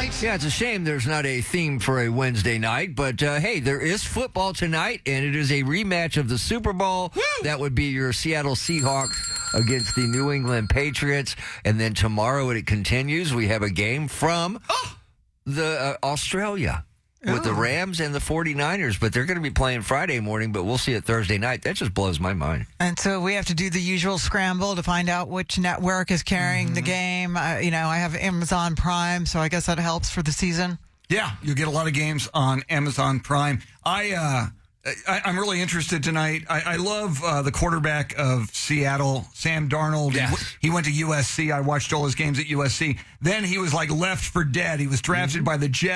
Yeah, it's a shame there's not a theme for a Wednesday night, but hey, there is football tonight, and it is a rematch of the Super Bowl. Woo! That would be your Seattle Seahawks against the New England Patriots, and then tomorrow it continues. We have a game from the Australia with the Rams and the 49ers, but they're going to be playing Friday morning, but we'll see it Thursday night. That just blows my mind. And so we have to do the usual scramble to find out which network is carrying the game. I have Amazon Prime, so I guess that helps for the season. Yeah, you'll get a lot of games on Amazon Prime. I'm really interested tonight. I love the quarterback of Seattle, Sam Darnold. Yes. He went to USC. I watched all his games at USC. Then he was like left for dead. He was drafted by the Jets.